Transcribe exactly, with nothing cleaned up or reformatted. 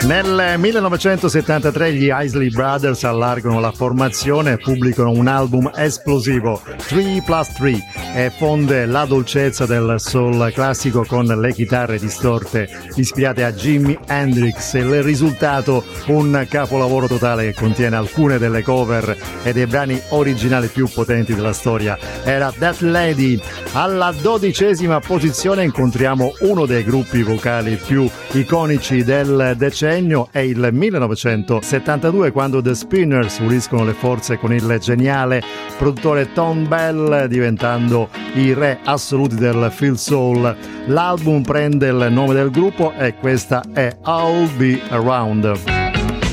Nel millenovecentosettantatré gli Isley Brothers allargano la formazione e pubblicano un album esplosivo, tre plus tre, e fonde la dolcezza del soul classico con le chitarre distorte ispirate a Jimi Hendrix. Il risultato, un capolavoro totale che contiene alcune delle cover e dei brani originali più potenti della storia. Era That Lady. Alla dodicesima posizione incontriamo uno dei gruppi vocali più iconici del decennio. È il millenovecentosettantadue, quando The Spinners uniscono le forze con il geniale produttore Tom Bell, diventando i re assoluti del Feel Soul. L'album prende il nome del gruppo e questa è I'll Be Around.